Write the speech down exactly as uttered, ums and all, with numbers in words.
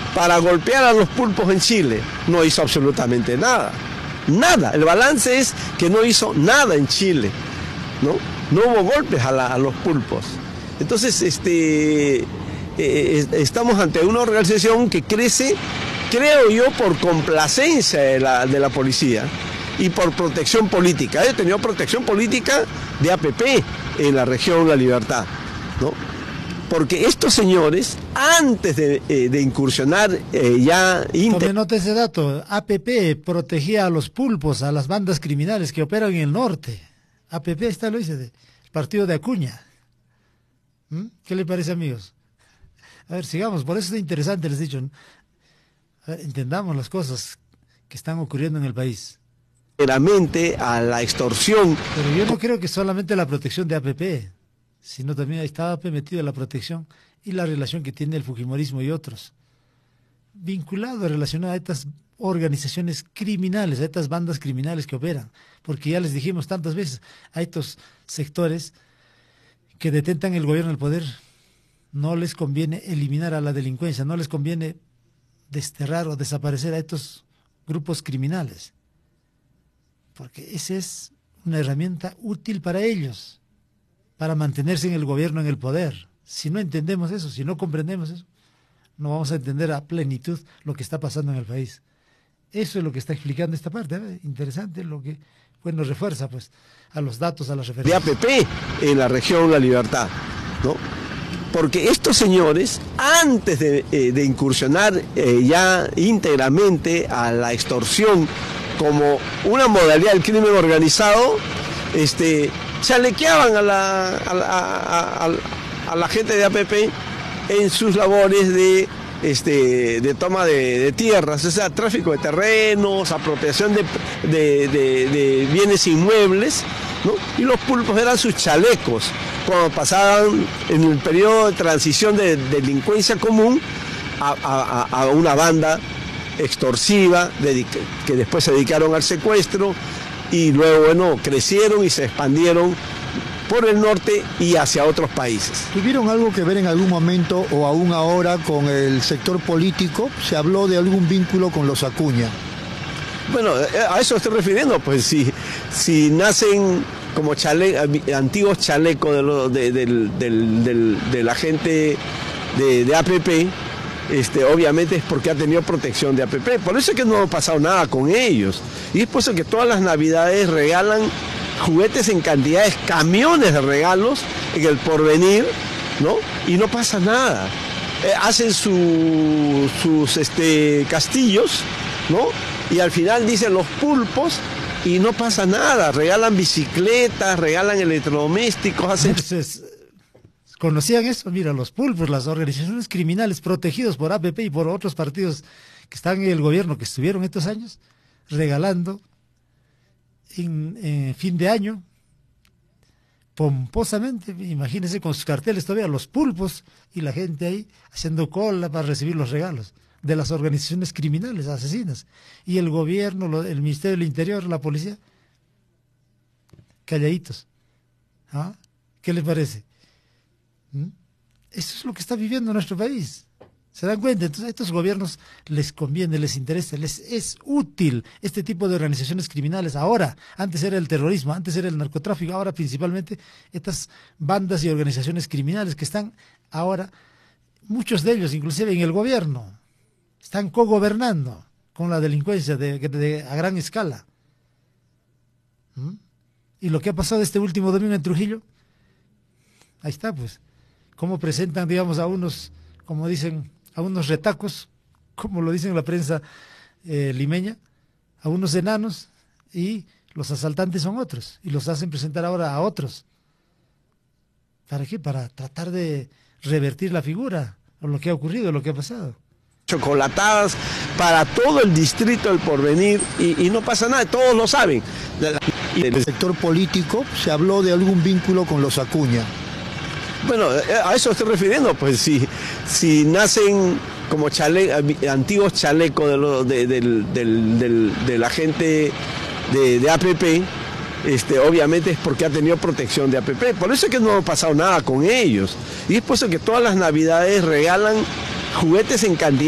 para golpear a los pulpos en Chile. No hizo absolutamente nada. Nada. El balance es que no hizo nada en Chile, ¿no? No hubo golpes a, la, a los pulpos. Entonces, este, eh, estamos ante una organización que crece, creo yo, por complacencia de la, de la policía y por protección política. He tenido protección política de A P P en la región La Libertad, ¿no? Porque estos señores, antes de, eh, de incursionar eh, ya... Inter... Tome nota ese dato. A P P protegía a los pulpos, a las bandas criminales que operan en el norte. A P P, está lo dice, el partido de Acuña. ¿Mm? ¿Qué le parece, amigos? A ver, sigamos. Por eso es interesante, les he dicho. A ver, entendamos las cosas que están ocurriendo en el país. A la extorsión. Pero yo no creo que solamente la protección de A P P, sino también ahí está A P P metido en la protección y la relación que tiene el fujimorismo y otros, vinculado, relacionado a estas organizaciones criminales, a estas bandas criminales que operan, porque ya les dijimos tantas veces, a estos sectores que detentan el gobierno, el poder, no les conviene eliminar a la delincuencia, no les conviene desterrar o desaparecer a estos grupos criminales, porque esa es una herramienta útil para ellos, para mantenerse en el gobierno, en el poder. Si no entendemos eso, si no comprendemos eso, no vamos a entender a plenitud lo que está pasando en el país. Eso es lo que está explicando esta parte, ¿eh? Interesante, lo que pues, nos refuerza pues, a los datos, a las referencias. De A P P en la región La Libertad, ¿no? Porque estos señores, antes de, eh, de incursionar eh, ya íntegramente a la extorsión como una modalidad del crimen organizado, este, chalequeaban a la, a, la, a, a, a la gente de A P P en sus labores de, este, de toma de, de tierras, o sea, tráfico de terrenos, apropiación de, de, de, de bienes inmuebles, ¿no? Y los pulpos eran sus chalecos, cuando pasaban en el periodo de transición de delincuencia común a, a, a una banda extorsiva, que después se dedicaron al secuestro y luego, bueno, crecieron y se expandieron por el norte y hacia otros países. ¿Tuvieron algo que ver en algún momento o aún ahora con el sector político? ¿Se habló de algún vínculo con los Acuña? Bueno, a eso estoy refiriendo, pues si, si nacen como chale, antiguos chalecos de, lo, de, de, de, de, de la gente de, de A P P, Este, obviamente es porque ha tenido protección de A P P, por eso es que no ha pasado nada con ellos, y es por eso que todas las navidades regalan juguetes en cantidades, camiones de regalos en el Porvenir, ¿no? Y no pasa nada, eh, hacen su, sus este, castillos, ¿no? Y al final dicen los pulpos y no pasa nada, regalan bicicletas, regalan electrodomésticos, hacen... Entonces, ¿conocían eso? Mira, los pulpos, las organizaciones criminales protegidos por A P P y por otros partidos que están en el gobierno, que estuvieron estos años, regalando en, en fin de año, pomposamente, imagínense con sus carteles todavía, los pulpos y la gente ahí haciendo cola para recibir los regalos de las organizaciones criminales, asesinas. Y el gobierno, el Ministerio del Interior, la policía, calladitos. ¿Ah? ¿Qué les parece? Eso es lo que está viviendo nuestro país. ¿Se dan cuenta? Entonces a estos gobiernos les conviene, les interesa, les es útil este tipo de organizaciones criminales. Ahora, antes era el terrorismo, antes era el narcotráfico, ahora principalmente estas bandas y organizaciones criminales que están ahora, muchos de ellos inclusive en el gobierno, están cogobernando con la delincuencia de, de, a gran escala. ¿Mm? Y lo que ha pasado este último domingo en Trujillo, ahí está pues. Cómo presentan, digamos, a unos, como dicen, a unos retacos, como lo dicen la prensa eh, limeña, a unos enanos, y los asaltantes son otros, y los hacen presentar ahora a otros. ¿Para qué? Para tratar de revertir la figura, o lo que ha ocurrido, lo que ha pasado. Chocolatadas para todo el distrito del Porvenir, y, y no pasa nada, todos lo saben. Y en el sector político se habló de algún vínculo con los Acuña. Bueno, a eso estoy refiriendo, pues si, si nacen como chale, antiguos chalecos de, lo, de, de, de, de, de la gente de, de A P P, este, obviamente es porque ha tenido protección de A P P, por eso es que no ha pasado nada con ellos, y es por eso que todas las navidades regalan juguetes en cantidad.